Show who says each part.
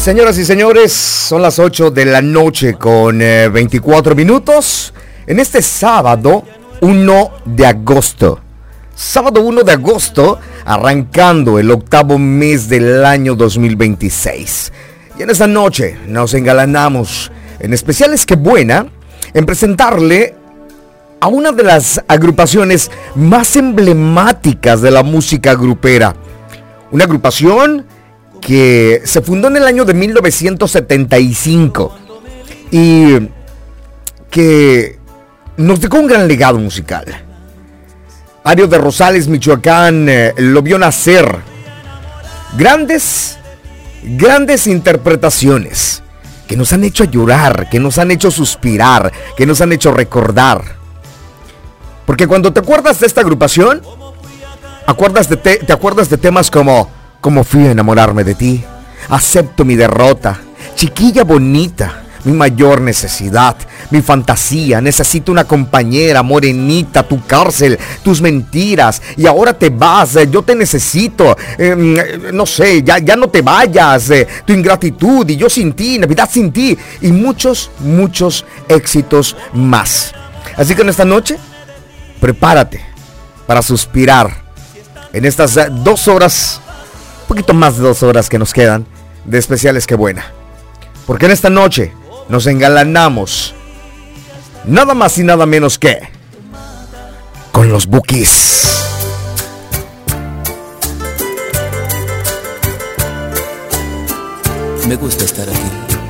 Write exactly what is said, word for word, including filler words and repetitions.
Speaker 1: Señoras y señores, son las ocho de la noche con eh, veinticuatro minutos en este sábado uno de agosto. Sábado uno de agosto, arrancando el octavo mes del año dos mil veintiséis. Y en esta noche nos engalanamos, en especial Es Que Buena, en presentarle a una de las agrupaciones más emblemáticas de la música grupera. Una agrupación que se fundó en el año de mil novecientos setenta y cinco y que nos dejó un gran legado musical. Ario de Rosales, Michoacán, eh, lo vio nacer. Grandes, grandes interpretaciones que nos han hecho llorar, que nos han hecho suspirar, que nos han hecho recordar. Porque cuando te acuerdas de esta agrupación, acuerdas de te, te acuerdas de temas como Cómo fui a enamorarme de ti, Acepto mi derrota, Chiquilla bonita, Mi mayor necesidad, Mi fantasía, Necesito una compañera, Morenita, Tu cárcel, Tus mentiras, Y ahora te vas, Yo te necesito, eh, no sé, ya, ya no te vayas, eh, Tu ingratitud, Y yo sin ti, Navidad sin ti, y muchos, muchos éxitos más. Así que en esta noche, prepárate para suspirar en estas dos horas, un poquito más de dos horas que nos quedan de especial Es Que Buena. Porque en esta noche nos engalanamos nada más y nada menos que con los Bukis.
Speaker 2: Me gusta estar aquí,